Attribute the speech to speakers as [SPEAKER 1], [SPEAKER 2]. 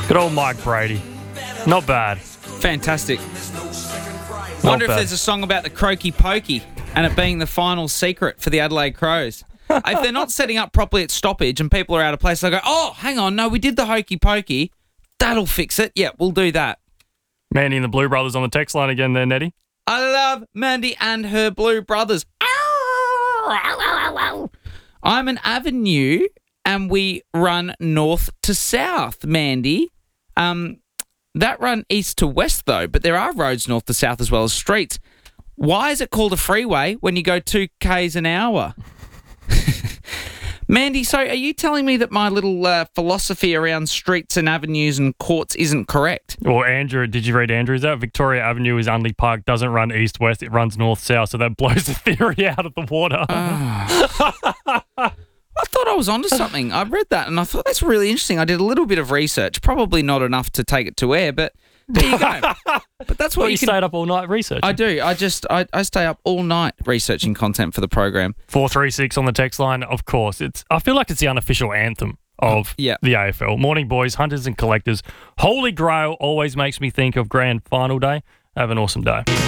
[SPEAKER 1] Good old Mike Brady. Not bad.
[SPEAKER 2] Fantastic. Wonder if there's a song about the Croaky Pokey and it being the final secret for the Adelaide Crows. If they're not setting up properly at stoppage and people are out of place, they'll go, oh, hang on, no, we did the Hokey Pokey. That'll fix it. Yeah, we'll do that.
[SPEAKER 1] Mandy and the Blue Brothers on the text line again there, Nettie.
[SPEAKER 2] I love Mandy and her Blue Brothers. I'm an Avenue and we run north to south, Mandy. That run east to west, though, but there are roads north to south as well as streets. Why is it called a freeway when you go 2 k's an hour? Mandy, so are you telling me that my little philosophy around streets and avenues and courts isn't correct?
[SPEAKER 1] Well, Andrew, did you read Andrew's out? Victoria Avenue is Unley Park, doesn't run east-west, it runs north-south, so that blows the theory out of the water.
[SPEAKER 2] I thought I was onto something. I read that and I thought that's really interesting. I did a little bit of research, probably not enough to take it to air, but there you go. But that's what
[SPEAKER 1] you stayed up all night researching.
[SPEAKER 2] I do. I stay up all night researching content for the program.
[SPEAKER 1] 436 on the text line, of course. I feel like it's the unofficial anthem of the AFL. Morning, boys, hunters and collectors. Holy Grail always makes me think of grand final day. Have an awesome day.